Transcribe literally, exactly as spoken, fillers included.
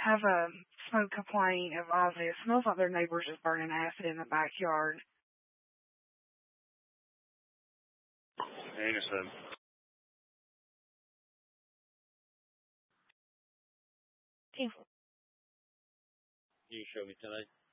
have a smoke complaint of Ozzy. It smells like their neighbors just burning acid in the backyard. I understand. Hey. You show me tonight?